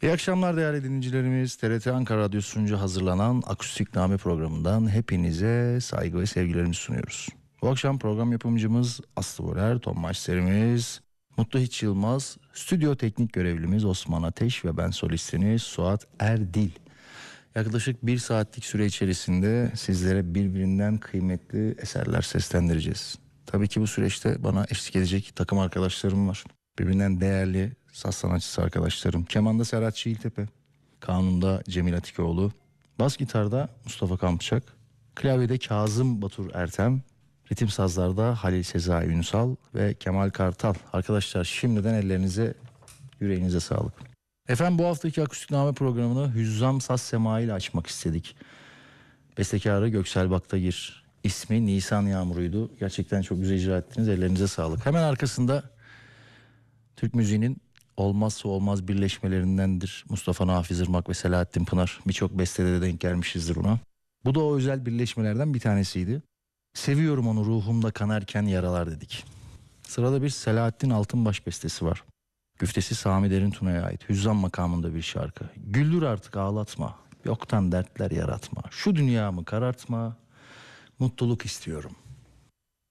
İyi akşamlar değerli dinleyicilerimiz. TRT Ankara Radyosu'nca hazırlanan Akustikname programından hepinize saygı ve sevgilerimizi sunuyoruz. Bu akşam program yapımcımız Aslı Borer, ton maçlarımız Mutlu Hiç Yılmaz, stüdyo teknik görevlimiz Osman Ateş ve ben solistiniz Suat Erdil. Yaklaşık 1 saatlik süre içerisinde sizlere birbirinden kıymetli eserler seslendireceğiz. Tabii ki bu süreçte bana eşlik edecek takım arkadaşlarım var. Birbirinden değerli saz sanatçısı arkadaşlarım. Kemanda Serhat Çiğiltepe, kanunda Cemil Atikoğlu, bas gitarda Mustafa Kampçak, klavyede Kazım Batur Ertem, ritim sazlarda Halil Sezai Ünsal ve Kemal Kartal. Arkadaşlar şimdiden ellerinize, yüreğinize sağlık. Efendim bu haftaki Akustikname programını Hüzzam Saz Semağı ile açmak istedik. Bestekarı Göksel Baktagir. İsmi Nisan Yağmuru'ydu. Gerçekten çok güzel icra ettiniz. Ellerinize sağlık. Hemen arkasında Türk müziğinin olmazsa olmaz birleşmelerindendir Mustafa Nafiz Irmak ve Selahattin Pınar. Birçok bestede de denk gelmişizdir buna. Bu da o özel birleşmelerden bir tanesiydi. Seviyorum onu ruhumda kanarken yaralar dedik. Sırada bir Selahattin Altınbaş bestesi var. Güftesi Sami Derin Tuna'ya ait. Hüzzam makamında bir şarkı. Güldür artık ağlatma. Yoktan dertler yaratma. Şu dünyamı karartma. Mutluluk istiyorum.